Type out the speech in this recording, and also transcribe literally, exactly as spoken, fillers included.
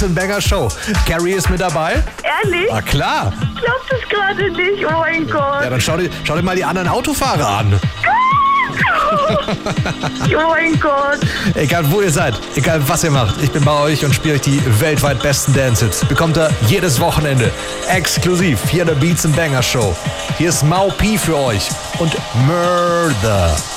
Banger Show. Carrie ist mit dabei. Ehrlich? Na klar. Ich glaub das gerade nicht. Oh mein Gott. Ja, dann schau dir, schau dir mal die anderen Autofahrer an. Oh mein Gott. Egal wo ihr seid, egal was ihr macht, ich bin bei euch und spiele euch die weltweit besten Dance-Hits. Bekommt ihr jedes Wochenende exklusiv hier in der Beats and Banger Show. Hier ist Mau P für euch und Murder.